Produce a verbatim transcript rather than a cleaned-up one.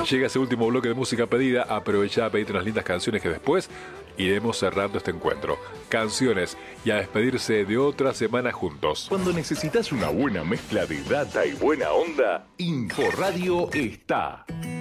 Llega ese último bloque de música pedida. Aprovechá a pedirte unas lindas canciones que después iremos cerrando este encuentro. Canciones y a despedirse de otra semana juntos. Cuando necesitas una buena mezcla de data y buena onda, Inforadio está.